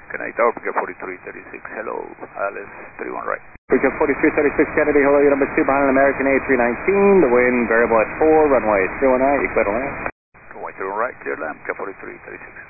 Good night, Tower, Bridge 4336, hello, Alice 31 right. Bridge 4336 Kennedy, hello, you're number 2 behind an American A319, the wind variable at 4, runway 31 right, you clear to land. Runway 31 right, clear land, 4336.